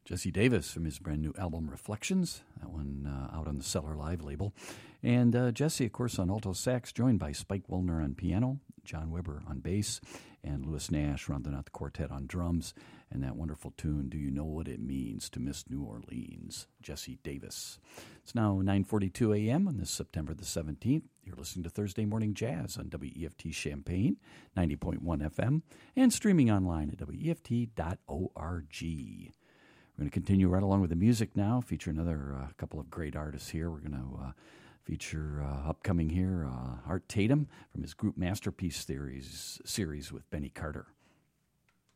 Jesse Davis from his brand new album Reflections, that one out on the Cellar Live label. And Jesse, of course, on alto sax, joined by Spike Wilner on piano, John Weber on bass, and Louis Nash rounding out the quartet on drums. And that wonderful tune, Do You Know What It Means to Miss New Orleans? Jesse Davis. It's now 9:42 a.m. on this September the 17th. You're listening to Thursday Morning Jazz on WEFT Champaign, 90.1 FM, and streaming online at WEFT.org. We're going to continue right along with the music now, feature another couple of great artists here. We're going to feature upcoming here Art Tatum from his group Masterpiece series with Benny Carter.